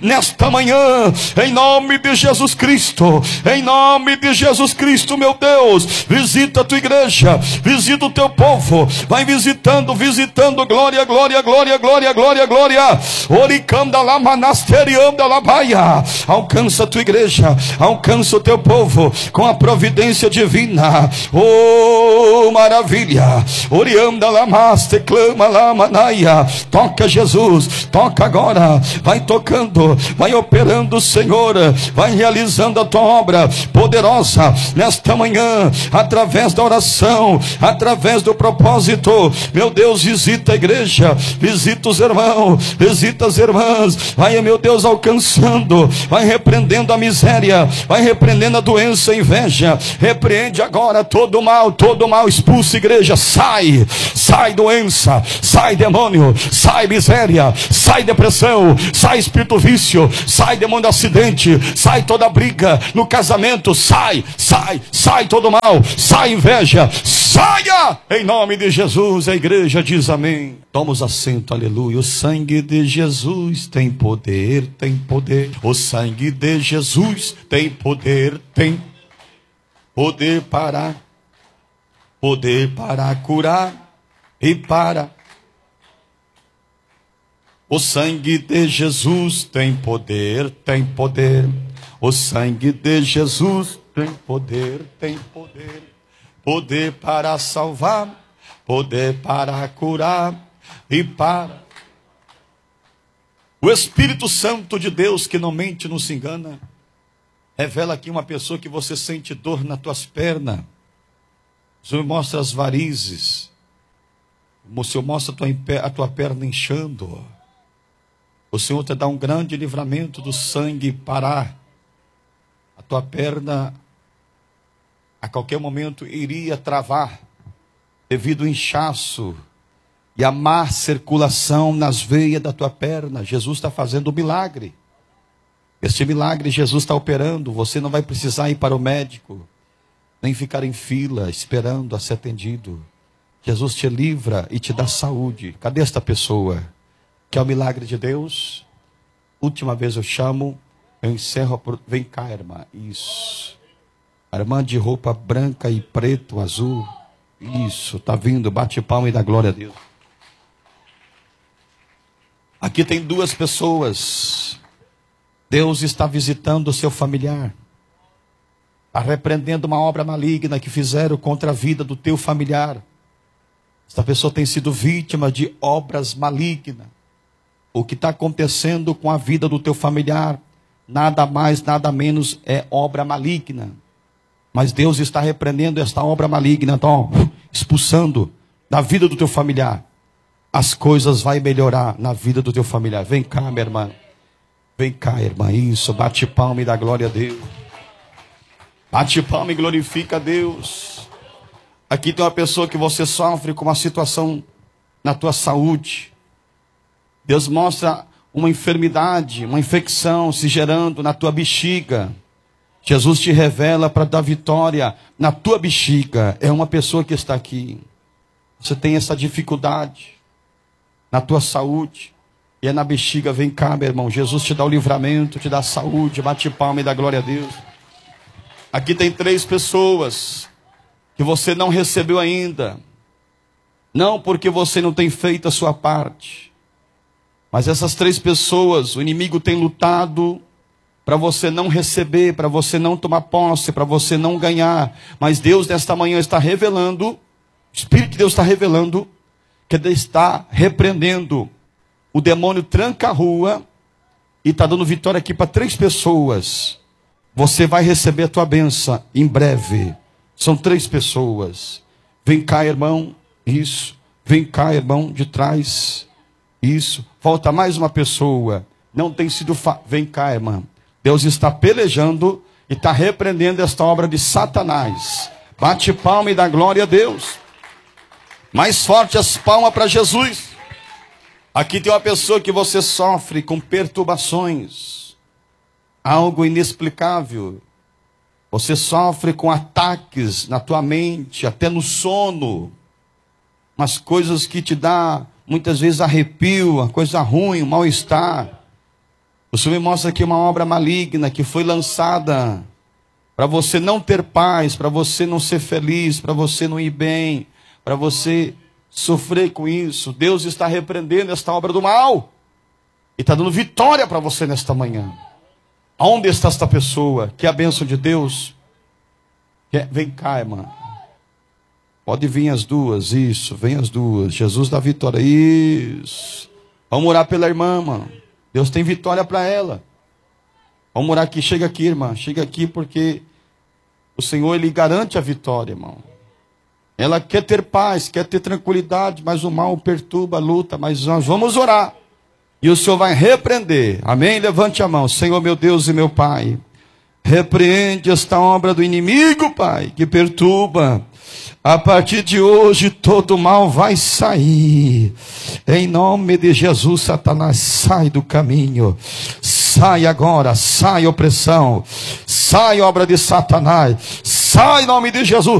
nesta manhã, em nome de Jesus Cristo, em nome de Jesus Cristo, meu Deus, visita a tua igreja, visita o teu povo, vai visitando, glória, glória, glória, glória, glória, glória, oricanda lá, manasterianda lá, baia, alcança a tua igreja, alcança o teu povo, com a providência divina, oh, maravilha, orianda lá, master, clama lá, manaia, toca Jesus, toca agora, vai tocando, vai operando, Senhor, vai realizando a tua obra poderosa, nesta manhã, através da oração, através do propósito, meu Deus, visita a igreja, visita os irmãos, visita as irmãs, vai, meu Deus, alcançando, vai repreendendo a miséria, vai repreendendo a doença, a inveja, repreende agora todo mal, expulsa a igreja, sai doença, sai demônio, sai miséria, sai depressão, sai espírito vício, sai demônio do acidente, sai toda briga no casamento, sai todo mal, sai inveja, saia, em nome de Jesus. A igreja diz amém. Tomamos assento, aleluia. O sangue de Jesus tem poder, o sangue de Jesus tem poder para curar e para. O sangue de Jesus tem poder, o sangue de Jesus tem poder, poder para salvar, poder para curar e para. O Espírito Santo de Deus, que não mente, não se engana, revela aqui uma pessoa que você sente dor nas tuas pernas. O Senhor mostra as varizes, o Senhor mostra a tua perna inchando. O Senhor te dá um grande livramento do sangue parar. A tua perna, a qualquer momento, iria travar, devido ao inchaço e a má circulação nas veias da tua perna. Jesus está fazendo um milagre. Este milagre Jesus está operando. Você não vai precisar ir para o médico, nem ficar em fila esperando a ser atendido. Jesus te livra e te dá saúde. Cadê esta pessoa? Que é o milagre de Deus? Última vez eu chamo, eu encerro. Vem cá, irmã. Isso. A irmã de roupa branca e preto, azul. Isso, está vindo. Bate palma e dá glória a Deus. Aqui tem duas pessoas. Deus está visitando o seu familiar. Está repreendendo uma obra maligna que fizeram contra a vida do teu familiar. Esta pessoa tem sido vítima de obras malignas. O que está acontecendo com a vida do teu familiar, nada mais, nada menos é obra maligna. Mas Deus está repreendendo esta obra maligna, então, expulsando da vida do teu familiar. As coisas vão melhorar na vida do teu familiar. Vem cá, minha irmã. Vem cá, irmã. Isso, bate palma e dá glória a Deus. Bate palma e glorifica a Deus. Aqui tem uma pessoa que você sofre com uma situação na tua saúde. Deus mostra uma enfermidade, uma infecção se gerando na tua bexiga. Jesus te revela para dar vitória na tua bexiga. É uma pessoa que está aqui. Você tem essa dificuldade na tua saúde. E é na bexiga. Vem cá, meu irmão. Jesus te dá o livramento, te dá saúde. Bate palma e dá glória a Deus. Aqui tem 3 pessoas que você não recebeu ainda. Não porque você não tem feito a sua parte. Mas essas 3 pessoas, o inimigo tem lutado para você não receber, para você não tomar posse, para você não ganhar. Mas Deus nesta manhã está revelando, o Espírito de Deus está revelando, que Ele está repreendendo o demônio tranca a rua e está dando vitória aqui para 3 pessoas. Você vai receber a tua bênção em breve. São 3 pessoas. Vem cá, irmão. Isso. Vem cá, irmão, de trás. Isso. Falta mais uma pessoa. Não tem sido Vem cá, irmã. Deus está pelejando e está repreendendo esta obra de Satanás. Bate palma e dá glória a Deus. Mais forte as palmas para Jesus. Aqui tem uma pessoa que você sofre com perturbações. Algo inexplicável. Você sofre com ataques na tua mente, até no sono. Umas coisas que te dá muitas vezes arrepio, uma coisa ruim, um mal-estar. O Senhor me mostra aqui uma obra maligna que foi lançada para você não ter paz, para você não ser feliz, para você não ir bem, para você sofrer com isso. Deus está repreendendo esta obra do mal e está dando vitória para você nesta manhã. Aonde está esta pessoa? Que é a bênção de Deus? Vem cá, irmã. Pode vir as duas, isso, vem as duas. Jesus dá vitória, isso. Vamos orar pela irmã, mano. Deus tem vitória para ela. Vamos orar aqui, chega aqui, irmã. Chega aqui porque o Senhor, Ele garante a vitória, irmão. Ela quer ter paz, quer ter tranquilidade, mas o mal perturba, luta. Mas nós vamos orar. E o Senhor vai repreender. Amém? Levante a mão. Senhor, meu Deus e meu Pai. Repreende esta obra do inimigo, Pai, que perturba. A partir de hoje todo mal vai sair. Em nome de Jesus, Satanás, sai do caminho. Sai agora, sai opressão. Sai obra de Satanás. Sai em nome de Jesus.